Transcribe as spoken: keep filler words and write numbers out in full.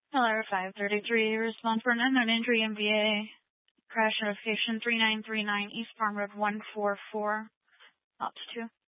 Hello, five thirty-three. Respond for an unknown injury M V A. Crash notification three nine three nine East Farm Road one four four. Ops two.